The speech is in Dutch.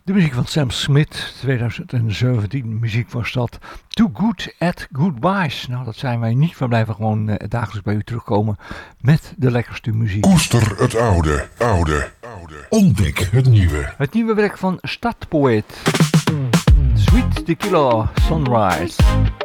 De muziek van Sam Smith, 2017 muziek was dat. Too Good at Goodbyes. Nou, dat zijn wij niet. We blijven gewoon dagelijks bij u terugkomen met de lekkerste muziek. Koester het oude. Ontdek het nieuwe. Het nieuwe werk van Stadpoet. Sweet Tequila Sunrise.